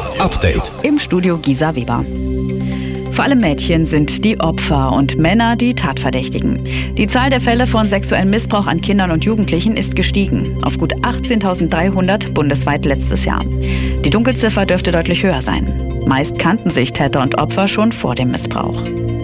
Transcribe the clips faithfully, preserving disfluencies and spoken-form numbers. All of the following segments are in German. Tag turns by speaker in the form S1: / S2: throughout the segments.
S1: Update.
S2: Im Studio Gisa Weber. Vor allem Mädchen sind die Opfer und Männer die Tatverdächtigen. Die Zahl der Fälle von sexuellem Missbrauch an Kindern und Jugendlichen ist gestiegen, auf gut achtzehntausenddreihundert bundesweit letztes Jahr. Die Dunkelziffer dürfte deutlich höher sein. Meist kannten sich Täter und Opfer schon vor dem Missbrauch.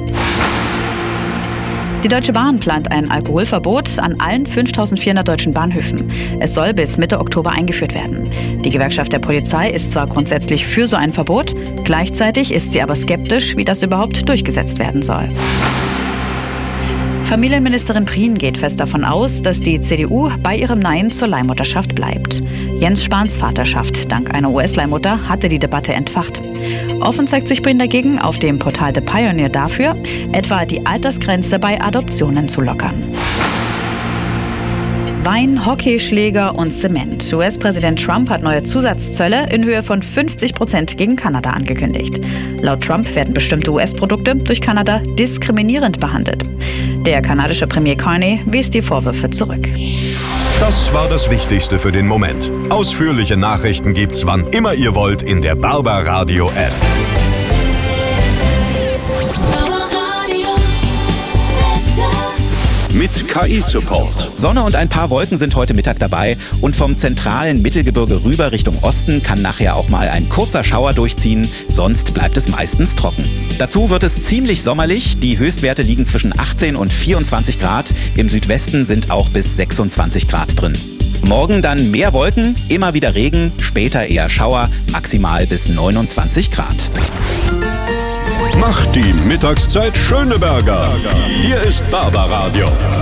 S2: Die Deutsche Bahn plant ein Alkoholverbot an allen fünftausendvierhundert deutschen Bahnhöfen. Es soll bis Mitte Oktober eingeführt werden. Die Gewerkschaft der Polizei ist zwar grundsätzlich für so ein Verbot, gleichzeitig ist sie aber skeptisch, wie das überhaupt durchgesetzt werden soll. Familienministerin Prien geht fest davon aus, dass die C D U bei ihrem Nein zur Leihmutterschaft bleibt. Jens Spahns Vaterschaft dank einer U S-Leihmutter hatte die Debatte entfacht. Offen zeigt sich Prien dagegen auf dem Portal The Pioneer dafür, etwa die Altersgrenze bei Adoptionen zu lockern. Wein, Hockeyschläger und Zement. U S-Präsident Trump hat neue Zusatzzölle in Höhe von fünfzig Prozent gegen Kanada angekündigt. Laut Trump werden bestimmte U S-Produkte durch Kanada diskriminierend behandelt. Der kanadische Premier Carney wies die Vorwürfe zurück.
S1: Das war das Wichtigste für den Moment. Ausführliche Nachrichten gibt's wann immer ihr wollt in der Barbaradio App. Mit K I-Support.
S3: Sonne und ein paar Wolken sind heute Mittag dabei und vom zentralen Mittelgebirge rüber Richtung Osten kann nachher auch mal ein kurzer Schauer durchziehen, sonst bleibt es meistens trocken. Dazu wird es ziemlich sommerlich, die Höchstwerte liegen zwischen achtzehn und vierundzwanzig Grad, im Südwesten sind auch bis sechsundzwanzig Grad drin. Morgen dann mehr Wolken, immer wieder Regen, später eher Schauer, maximal bis neunundzwanzig Grad.
S1: Macht die Mittagszeit Schöneberger. Hier ist Barbaradio.